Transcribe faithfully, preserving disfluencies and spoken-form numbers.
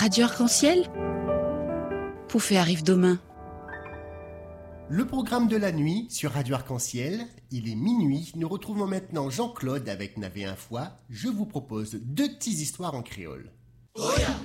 Radio Arc-en-Ciel, Poufé arrive demain. Le programme de la nuit sur Radio Arc-en-Ciel, il est minuit. Nous retrouvons maintenant Jean-Claude avec Navé un fois. Je vous propose deux petites histoires en créole. Oh yeah.